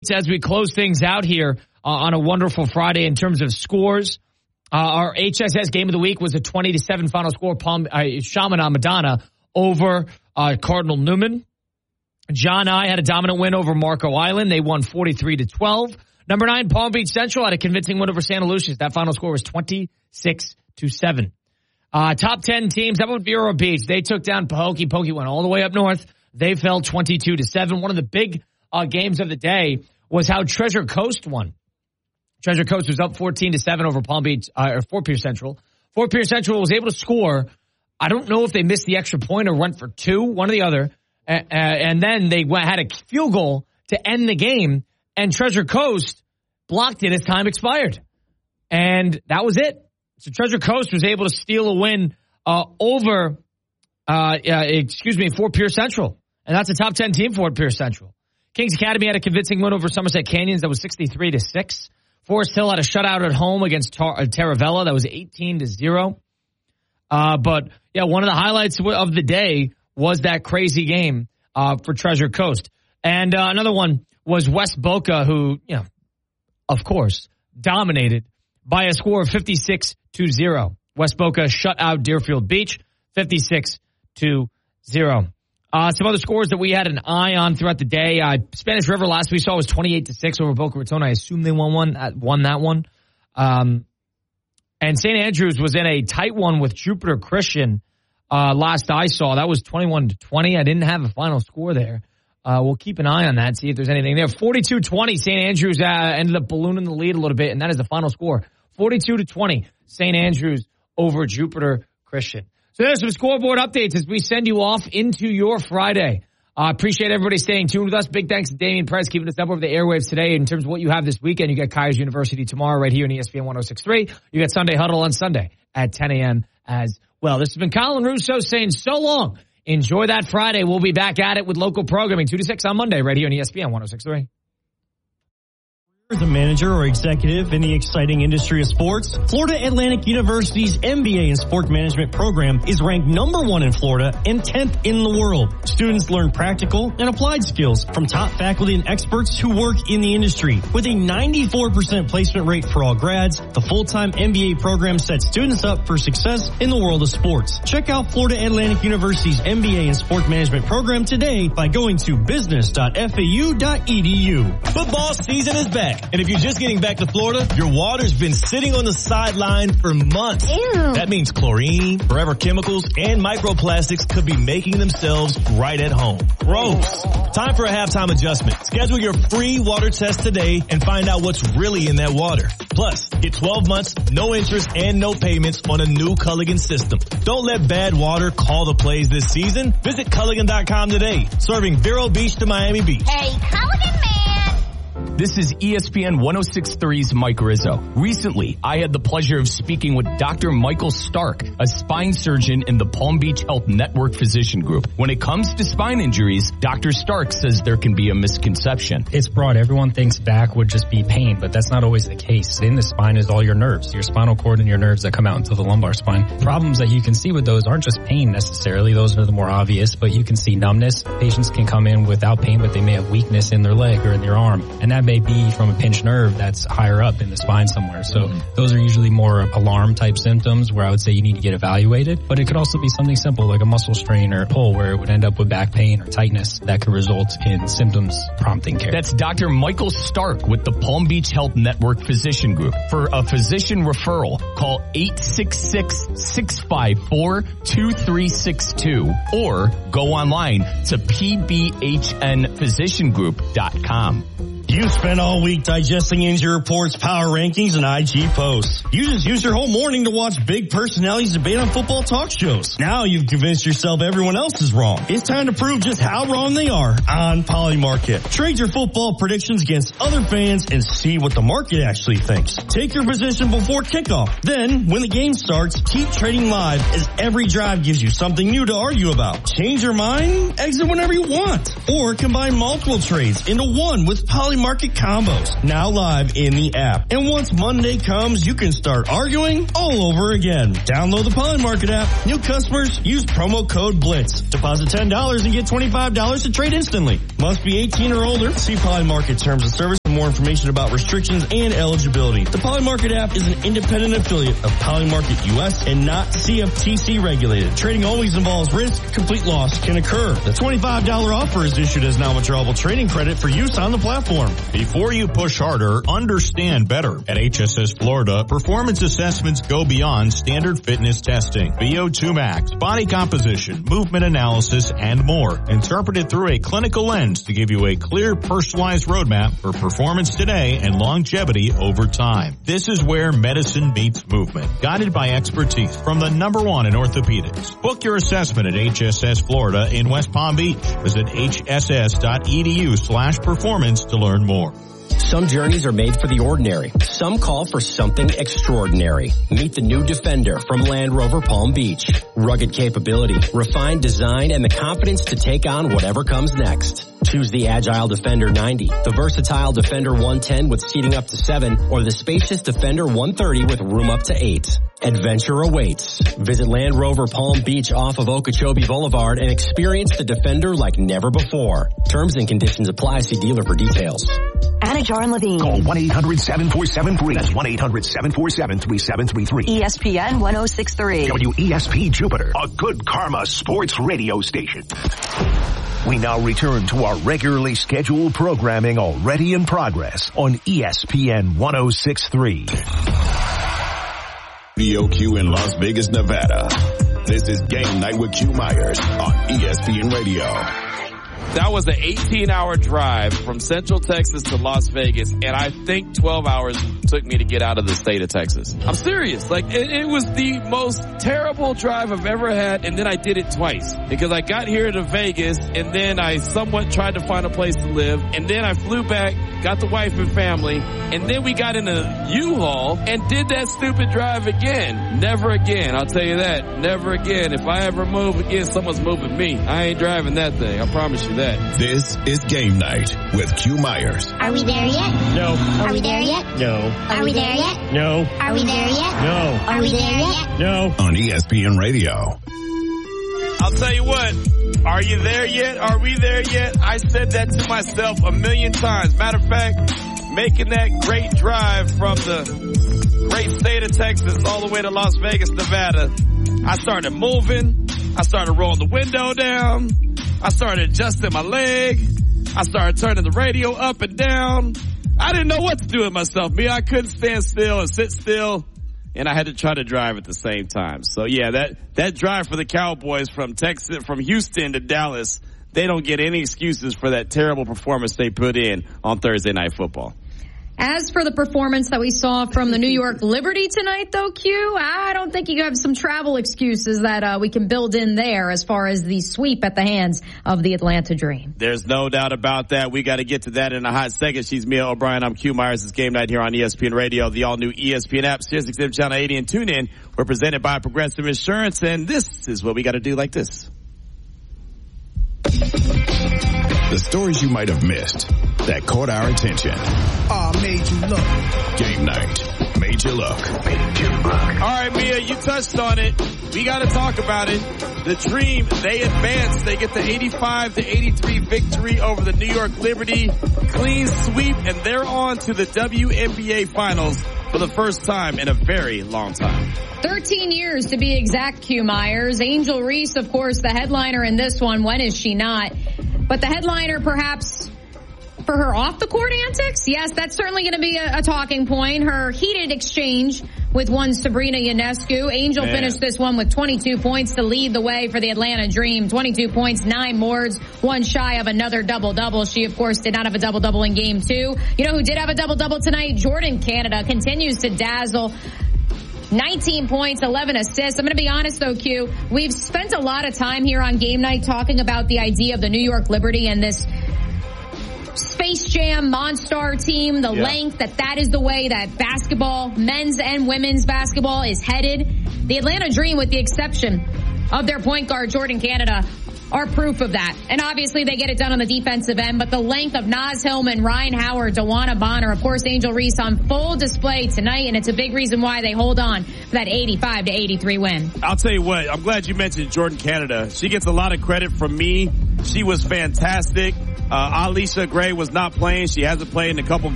As we close things out here on a wonderful Friday in terms of scores, our HSS game of the week was a 20-7 final score. Chaminade Madonna over Cardinal Newman. John I had a dominant win over Marco Island. They won 43-12. Number 9, Palm Beach Central had a convincing win over Santa Lucia's. That final score was 26-7. Top 10 teams. How about Vero Beach? They took down Pahokee. Pahokee went all the way up north. They fell 22-7. One of the big games of the day was how Treasure Coast won. Treasure Coast was up 14-7 over Palm Beach, or Fort Pierce Central. Fort Pierce Central was able to score. I don't know if they missed the extra point or went for 2, one or the other. And then they had a field goal to end the game, and Treasure Coast blocked it as time expired. And that was it. So Treasure Coast was able to steal a win over Fort Pierce Central. And that's a top 10 team, Fort Pierce Central. Kings Academy had a convincing win over Somerset Canyons that was 63-6. Forest Hill had a shutout at home against Taravella that was 18-0. But yeah, one of the highlights of the day was that crazy game for Treasure Coast. And another one was West Boca, who, of course, dominated by a score of 56-0. West Boca shut out Deerfield Beach 56-0. Some other scores that we had an eye on throughout the day. Spanish River last we saw was 28-6 over Boca Raton. I assume they won that one. And St. Andrews was in a tight one with Jupiter Christian last I saw. That was 21-20. I didn't have a final score there. We'll keep an eye on that, see if there's anything there. 42-20, St. Andrews ended up ballooning the lead a little bit, and that is the final score. 42-20, St. Andrews over Jupiter Christian. So there's some scoreboard updates as we send you off into your Friday. Appreciate everybody staying tuned with us. Big thanks to Damian Perez keeping us up over the airwaves today. In terms of what you have this weekend, you got Kaiser University tomorrow right here on ESPN 106.3. You got Sunday Huddle on Sunday at 10 a.m. as well. This has been Colin Russo saying so long. Enjoy that Friday. We'll be back at it with local programming 2 to 6 on Monday right here on ESPN 106.3. As a manager or executive in the exciting industry of sports, Florida Atlantic University's MBA in Sport Management program is ranked #1 in Florida and 10th in the world. Students learn practical and applied skills from top faculty and experts who work in the industry. With a 94% placement rate for all grads, the full-time MBA program sets students up for success in the world of sports. Check out Florida Atlantic University's MBA in Sport Management program today by going to business.fau.edu. Football season is back. And if you're just getting back to Florida, your water's been sitting on the sideline for months. Ew. That means chlorine, forever chemicals, and microplastics could be making themselves right at home. Gross. Time for a halftime adjustment. Schedule your free water test today and find out what's really in that water. Plus, get 12 months, no interest, and no payments on a new Culligan system. Don't let bad water call the plays this season. Visit Culligan.com today. Serving Vero Beach to Miami Beach. Hey, Culligan man! This is ESPN 106.3's Mike Rizzo. Recently, I had the pleasure of speaking with Dr. Michael Stark, a spine surgeon in the Palm Beach Health Network Physician Group. When it comes to spine injuries, Dr. Stark says there can be a misconception. It's broad. Everyone thinks back would just be pain, but that's not always the case. In the spine is all your nerves, your spinal cord and your nerves that come out into the lumbar spine. Problems that you can see with those aren't just pain necessarily. Those are the more obvious, but you can see numbness. Patients can come in without pain, but they may have weakness in their leg or in their arm, and that may be from a pinched nerve that's higher up in the spine somewhere. So those are usually more alarm type symptoms where I would say you need to get evaluated, but it could also be something simple like a muscle strain or pull where it would end up with back pain or tightness that could result in symptoms prompting care. That's Dr. Michael Stark with the Palm Beach Health Network Physician Group. For a physician referral, call 866-654-2362 or go online to pbhnphysiciangroup.com. You spent all week digesting injury reports, power rankings, and IG posts. You just used your whole morning to watch big personalities debate on football talk shows. Now you've convinced yourself everyone else is wrong. It's time to prove just how wrong they are on Polymarket. Trade your football predictions against other fans and see what the market actually thinks. Take your position before kickoff. Then, when the game starts, keep trading live as every drive gives you something new to argue about. Change your mind? Exit whenever you want. Or combine multiple trades into one with Polymarket Market Combos, now live in the app. And once Monday comes, you can start arguing all over again. Download the Pollen Market app. New customers, use promo code BLITZ. Deposit $10 and get $25 to trade instantly. Must be 18 or older. See Pollen Market terms of service for more information about restrictions and eligibility. The Pollen Market app is an independent affiliate of Pollen Market US and not CFTC regulated. Trading always involves risk. Complete loss can occur. The $25 offer is issued as non-withdrawable trading credit for use on the platform. Before you push harder, understand better. At HSS Florida, performance assessments go beyond standard fitness testing. VO2 max, body composition, movement analysis, and more. Interpreted through a clinical lens to give you a clear, personalized roadmap for performance today and longevity over time. This is where medicine meets movement, guided by expertise from the #1 in orthopedics. Book your assessment at HSS Florida in West Palm Beach. Visit hss.edu/performance to learn more. Some journeys are made for the ordinary. Some call for something extraordinary. Meet the new Defender from Land Rover Palm Beach. Rugged capability, refined design, and the confidence to take on whatever comes next. Choose the agile Defender 90, the versatile Defender 110 with seating up to 7, or the spacious Defender 130 with room up to 8. Adventure awaits. Visit Land Rover Palm Beach off of Okeechobee Boulevard and experience the Defender like never before. Terms and conditions apply. See dealer for details. Anna Jar and Levine. Call 1-800-747-FREE. That's 1-800-747-3733. ESPN 1063. WESP Jupiter, a good karma sports radio station. We now return to our regularly scheduled programming already in progress on ESPN 1063. BOQ in Las Vegas, Nevada. This is Game Night with Q Myers on ESPN Radio. That was an 18-hour drive from Central Texas to Las Vegas, and I think 12 hours took me to get out of the state of Texas. I'm serious. Like, it was the most terrible drive I've ever had, and then I did it twice. Because I got here to Vegas, and then I somewhat tried to find a place to live, and then I flew back, got the wife and family, and then we got in a U-Haul and did that stupid drive again. Never again, I'll tell you that. Never again. If I ever move again, someone's moving me. I ain't driving that thing. I promise you that. This is Game Night with Q Myers. Are we there yet? No. Are we there yet? No. Are we there yet? No. Are we there yet? No. Are we there yet? No. On ESPN Radio. I'll tell you what. Are you there yet? Are we there yet? I said that to myself a million times. Matter of fact, making that great drive from the great state of Texas all the way to Las Vegas, Nevada, I started moving. I started rolling the window down. I started adjusting my leg. I started turning the radio up and down. I didn't know what to do with myself. I couldn't stand still and sit still, and I had to try to drive at the same time. So yeah, that drive for the Cowboys from Houston to Dallas, they don't get any excuses for that terrible performance they put in on Thursday Night Football. As for the performance that we saw from the New York Liberty tonight, though, Q, I don't think you have some travel excuses that we can build in there as far as the sweep at the hands of the Atlanta Dream. There's no doubt about that. We got to get to that in a hot second. She's Mia O'Brien. I'm Q Myers. It's Game Night here on ESPN Radio. The all-new ESPN app, SiriusXM Channel 80, and TuneIn. We're presented by Progressive Insurance, and this is what we got to do like this. The stories you might have missed that caught our attention. Made you look. Game Night made you look. All right, Mia, you touched on it. We got to talk about it. The Dream, they advance. They get the 85-83 victory over the New York Liberty. Clean sweep, and they're on to the WNBA Finals for the first time in a very long time. 13 years to be exact, Q Myers. Angel Reese, of course, the headliner in this one. When is she not? But the headliner perhaps for her off-the-court antics? Yes, that's certainly going to be a talking point. Her heated exchange with one Sabrina Ionescu. Angel finished this one with 22 points to lead the way for the Atlanta Dream. 22 points, 9 boards, one shy of another double-double. She, of course, did not have a double-double in Game 2. You know who did have a double-double tonight? Jordan Canada continues to dazzle. 19 points, 11 assists. I'm going to be honest, though, Q. We've spent a lot of time here on Game Night talking about the idea of the New York Liberty and this Space Jam Monstar team, the length, that is the way that basketball, men's and women's basketball is headed. The Atlanta Dream, with the exception of their point guard, Jordan Canada, are proof of that. And obviously they get it done on the defensive end, but the length of Naz Hillman, Ryan Howard, DeWanna Bonner, of course Angel Reese on full display tonight, and it's a big reason why they hold on for that 85-83 win. I'll tell you what, I'm glad you mentioned Jordan Canada. She gets a lot of credit from me. She was fantastic. Alisa Gray was not playing. She hasn't played in a couple